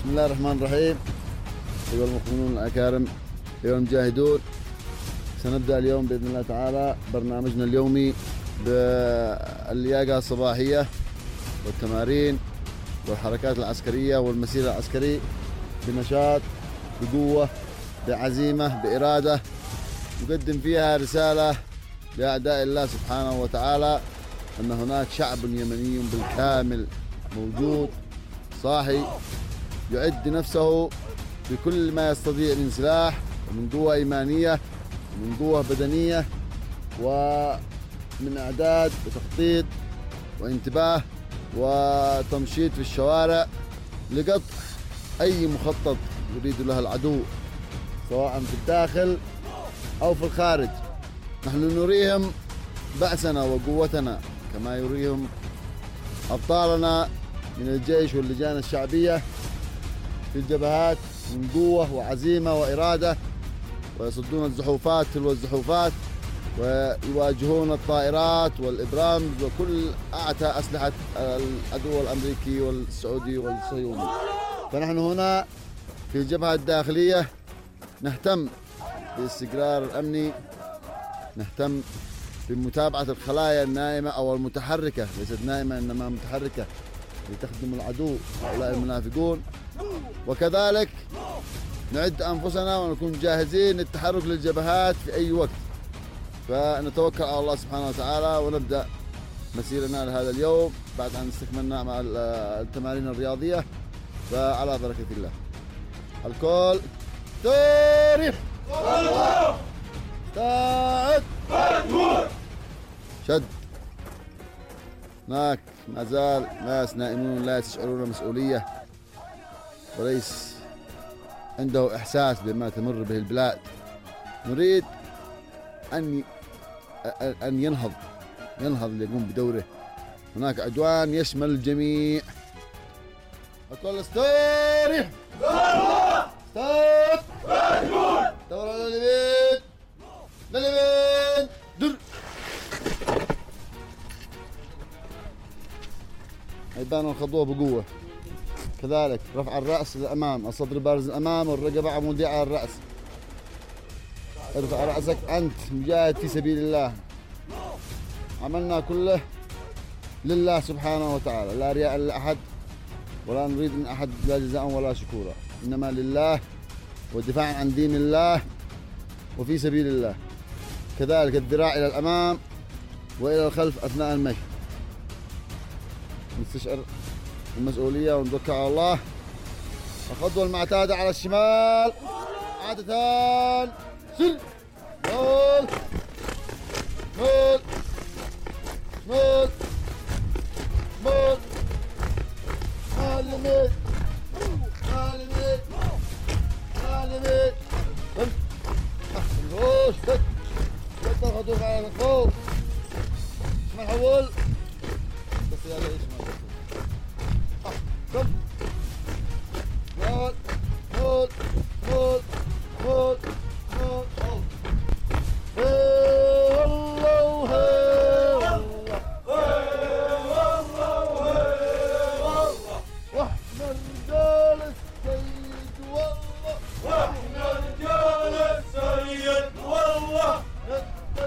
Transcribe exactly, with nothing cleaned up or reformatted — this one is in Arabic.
بسم الله الرحمن الرحيم. أيها المؤمنون الأكارم، أيها المجاهدون، سنبدأ اليوم بإذن الله تعالى برنامجنا اليومي باللياقة الصباحية والتمارين والحركات العسكرية والمسير العسكري بنشاط، بقوة، بعزيمة، بإرادة، نقدم فيها رسالة لأعداء الله سبحانه وتعالى أن هناك شعب يمني بالكامل موجود صاحي يعد نفسه بكل ما يستطيع من سلاح ومن قوة إيمانية ومن قوة بدنية ومن إعداد وتخطيط وانتباه وتمشيط في الشوارع لقطع أي مخطط يريد له العدو سواء في الداخل أو في الخارج. نحن نريهم بأسنا وقوتنا كما يريهم أبطالنا من الجيش واللجان الشعبية في الجبهات من قوة وعزيمة وإرادة، ويصدون الزحوفات تلو الزحوفات ويواجهون الطائرات والإبرام وكل أعتى أسلحة العدو الأمريكي والسعودي والصهيوني. فنحن هنا في الجبهة الداخلية نهتم بالاستقرار الأمني، نهتم بمتابعة الخلايا النائمة أو المتحركة، ليست نائمة إنما متحركة لتخدم العدو هؤلاء المنافقون، وكذلك نعد أنفسنا ونكون جاهزين للتحرك للجبهات في أي وقت. فنتوكل على الله سبحانه وتعالى ونبدأ مسيرنا لهذا اليوم بعد أن استكملنا مع التمارين الرياضية. فعلى بركة الله. الكل تاريخ استعد شد. هناك ما زال ناس نائمون لا يشعرون مسؤولية وليس عنده إحساس بما تمر به البلاد. نريد أن أن ينهض ينهض ليقوم بدوره. هناك عدوان يشمل الجميع. الكل استريح استريح دور على اليمين لليمين در. يبان الخطوة بقوة. كذلك رفع الرأس للأمام، الصدر بارز الأمام والرقبة عمودية على الرأس. ارفع رأسك، أنت مجاهد في سبيل الله. عملنا كله لله سبحانه وتعالى، لا رياء لأحد ولا نريد من أحد لا جزاء ولا شكورا، إنما لله والدفاع عن دين الله وفي سبيل الله. كذلك الذراع إلى الأمام وإلى الخلف أثناء المشي. نستشعر المسؤولية ونتوكل على الله. الخطوة المعتادة على الشمال عادة سر مول مول مول مول معلمين معلمين معلمين احسن روش فت فت الخطوة على الفوق. اسمع حول بس يا ليش